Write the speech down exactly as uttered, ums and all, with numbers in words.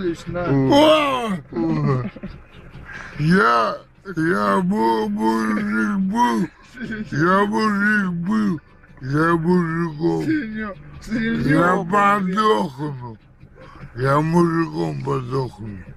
будешь, на. О! Я, я был, мужик был, я мужик был, я мужиком, Синё, я синё, подохну, я мужиком подохну.